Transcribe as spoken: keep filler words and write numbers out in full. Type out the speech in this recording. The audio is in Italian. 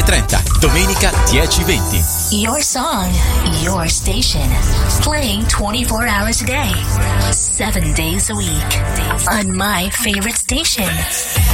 e trenta, domenica dieci e venti. Your song, your station. Playing twenty-four hours a day, seven days a week. On my favorite station.